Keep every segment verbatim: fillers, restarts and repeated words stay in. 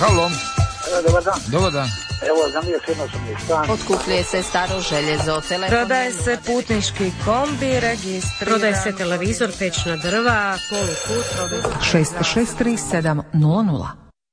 Halo. E, dobar dan. Dobar dan. Evo, za mi je fino sam mi stan. Otkupljuje se staro željezo, telefon. Prodaje se putnički kombi, registriran. Prodaje se televizor, pećna drva, polukut. šest šest tri sedam nula nula.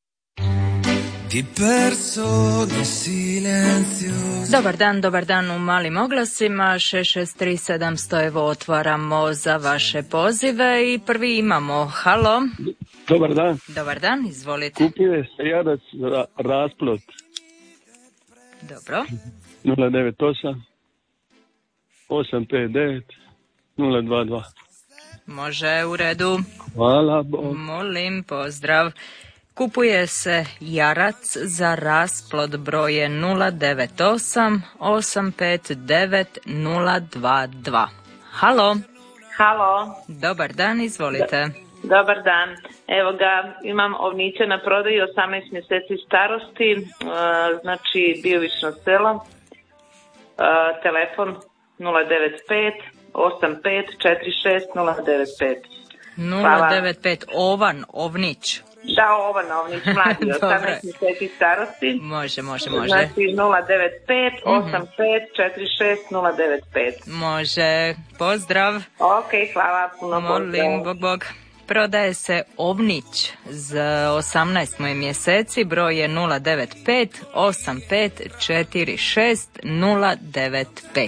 Dobar dan, dobar dan u malim oglasima. šest šest tri sedam sto, evo otvaramo za vaše pozive i prvi imamo. Halo. Dobar dan. Dobar dan, izvolite. Kupuje se jarac za rasplod. Dobro. nula devet osam osam pet devet nula dva dva. Može, u redu. Hvala Bog. Molim, pozdrav. Kupuje se jarac za rasplod, broje nula devet osam osam pet devet nula dva dva. Halo. Halo. Dobar dan, izvolite. Dobar dan. Evo ga, imam ovniće na prodaju, osamnaest mjeseci starosti, znači Diovično selo, telefon nula devet pet osam pet četiri šest nula devet pet. nula devet pet, ovan, ovnić. Da, ovan ovnić, mladi, osamnaest mjeseci starosti. Može, može, može. Znači nula devet pet osam pet četiri šest nula devet pet. Može, pozdrav. Ok, hvala, puno pozdrav. Molim, bog, bog. Prodaje se ovnić za osamnaest mjeseci, broj je nula devet pet osam pet četiri šest nula devet pet.